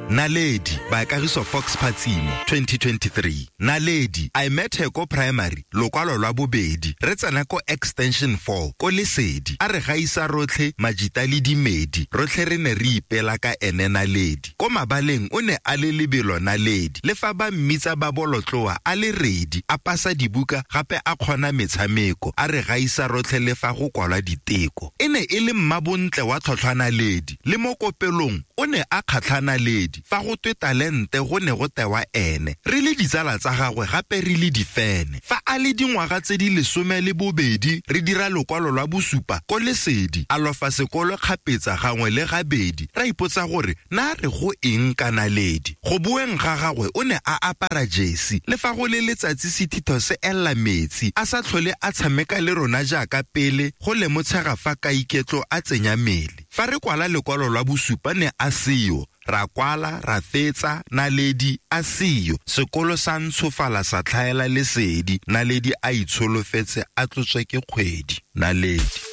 Naledi by Kagiso Fox Patsimo 2023. Naledi I met her ko primary lokwalo lwa bobedi re tsena ko extension 4 ko Lesedi a re gaisa rotlhe majita le dimedi rotlhe re ne re ipela ka ene Naledi ko mabaleng o ne a le lebelo Naledi le fa ba mmitsa ba bolotloa a le ready a pasa dibuka gape a kgona metshameko a re gaisa rotlhe le fa go kwala diteko e ne e le mmabontle wa tlhotlhwa Naledi le mo kopelong o ne a kgatlha Naledi fa go twe talente go ne go tewa ene re le ditsala tsa gagwe gape re le difene fa a le dingwaga tse di 12 re dira lokwalo lwa bosupa ko Lesedi a lofa sekolo kgapetsa gangwe le gabedi ra ipotsa gore na re go eng ka Naledi go bueng ga gagwe o ne a apara jersey le fa go le letsatsi sethitho se ella metsi a sa tlhole a tshameka le rona jaaka pele go le motshega fa ka iketlo a tsenya mele fa re kwala lekwalo lwa bosupa ne a seyo ra kwala ra fetsa Naledi a seyo sekolo sa ntshofala sa tlhaela Lesedi Naledi a itsholofetse a tlotswe ke kgwedi Naledi